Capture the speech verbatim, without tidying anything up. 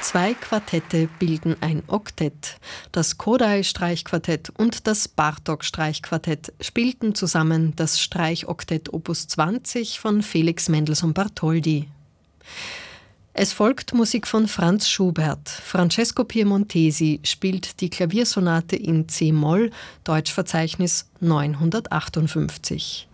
Zwei Quartette bilden ein Oktett. Das Kodály-Streichquartett und das Bartók-Streichquartett spielten zusammen das Streichoktett Opus zwanzig von Felix Mendelssohn Bartholdy. Es folgt Musik von Franz Schubert. Francesco Piemontesi spielt die Klaviersonate in C-Moll, Deutschverzeichnis neunhundertachtundfünfzig.